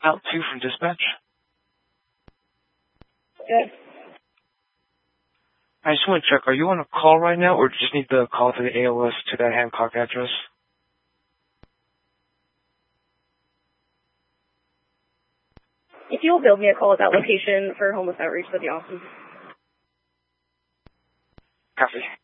Out 2 from dispatch. Good. I just want to check, are you on a call right now, or do you just need the call to the ALS to that Hancock address? If you'll build me a call at that location for homeless outreach, that'd be awesome. Copy.